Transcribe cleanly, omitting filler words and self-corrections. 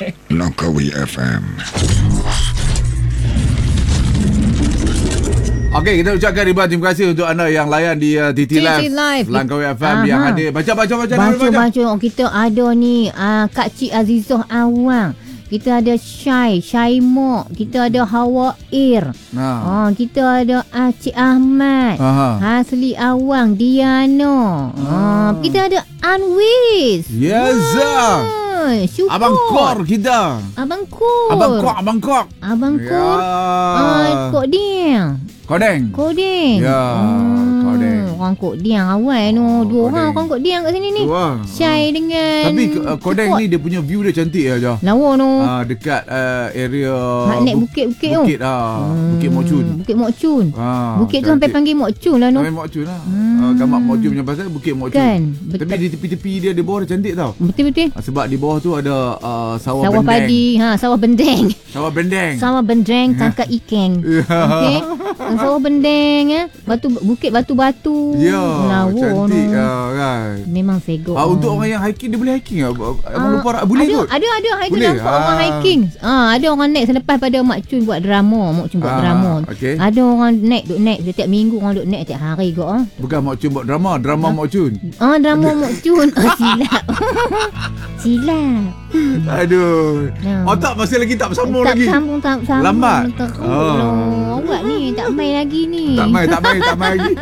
Langkawi FM. Okey, kita ucapkan ribuan terima kasih untuk anda yang layan di TT Live Langkawi FM yang hadir. Baca. Oh, kita ada ni Kak Cik Azizah Awang. Kita ada Syai Mok. Kita ada Hawa Air. Kita ada Cik Ahmad. Hasli Awang, Diana. Kita ada Anwis. Yes. Abang Kor kita. Abang Kor. Kok Diang. Kodeng. Ya, Kodeng. Orang Kodeng awal tu. Dua orang orang Kodeng kat sini ni. Syai dengan tapi Kodeng ni dia punya view dia cantik aja. Lawa tu. Dekat area naik bukit-bukit tu. Bukit Mokchun. Bukit tu sampai panggil Mokchun lah tu. Sampai Mokchun lah. Gambar Mokchun punya pasal Bukit Mokchun. Kan. Tapi di tepi-tepi dia di bawah dia cantik tau. Betul. Sebab di bawah tu ada sawah bendeng. Padi. Sawah bendeng tangkap ikan. Okey. Sawah bendeng bukit batu-batu. Ya, cantik kan. Memang segok. Untuk orang yang hiking dia boleh hiking abang lupa boleh kot. Ada hari tu nampak orang hiking. Ada orang naik selepas pada Mak Cun buat drama. Okay. Ada orang naik setiap minggu orang duk naik setiap hari kot. Bukan Mak Cun buat drama Mak Cun. Drama Mak Cun. Silap. Aduh. Tak masih lagi tak bersambung lagi. Tak sambung. Lambat. Awak ni tak main lagi ni. Tak main lagi.